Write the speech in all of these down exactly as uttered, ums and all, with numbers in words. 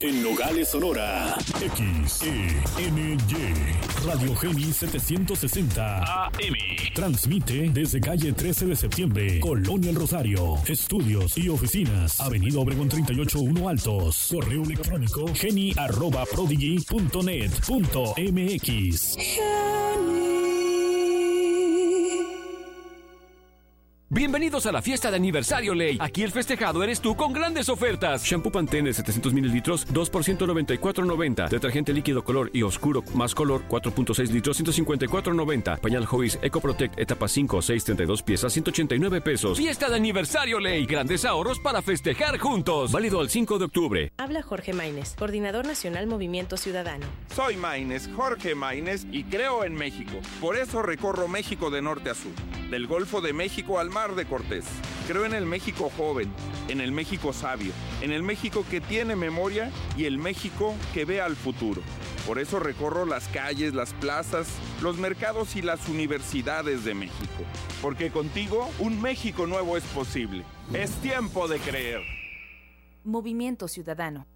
En Nogales, Sonora. X E N Y. Radio Geni setecientos sesenta A M. Transmite desde calle trece de septiembre, Colonia El Rosario. Estudios y oficinas. Avenida Obregón treinta y ocho uno Altos. Correo electrónico geni arroba prodigy punto net punto m x. Bienvenidos a la fiesta de aniversario Ley. Aquí el festejado eres tú con grandes ofertas. Shampoo Pantene setecientos mililitros, dos por ciento noventa y cuatro noventa. Detergente líquido color y oscuro más color, cuatro punto seis litros, ciento cincuenta y cuatro noventa. Pañal Joyce Eco Protect etapa cinco, seis, treinta y dos piezas, ciento ochenta y nueve pesos. Fiesta de aniversario Ley. Grandes ahorros para festejar juntos. Válido al cinco de octubre. Habla Jorge Maínez, Coordinador Nacional Movimiento Ciudadano. Soy Maínez, Jorge Maínez, y creo en México. Por eso recorro México de norte a sur. Del Golfo de México al Mar de Cortés. Creo en el México joven, en el México sabio, en el México que tiene memoria y el México que ve al futuro. Por eso recorro las calles, las plazas, los mercados y las universidades de México. Porque contigo un México nuevo es posible. Es tiempo de creer. Movimiento Ciudadano.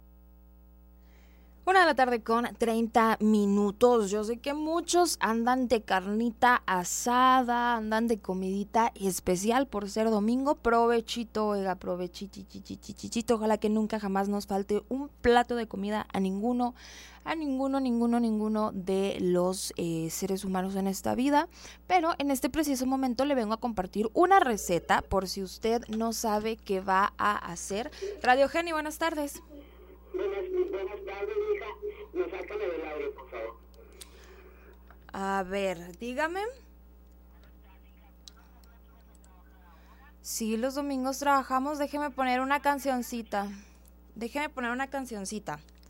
Una de la tarde con treinta minutos. Yo sé que muchos andan de carnita asada, andan de comidita especial por ser domingo. Provechito, oiga, provechito. Ojalá que nunca jamás nos falte un plato de comida a ninguno, a ninguno, ninguno, ninguno de los eh, seres humanos en esta vida. Pero en este preciso momento le vengo a compartir una receta por si usted no sabe qué va a hacer. Radio Geni, buenas tardes. Buenas, buenas tardes, hija. No, sácame del aire, por favor. A ver, dígame. Sí, los domingos trabajamos. Déjeme poner una cancioncita. Déjeme poner una cancioncita.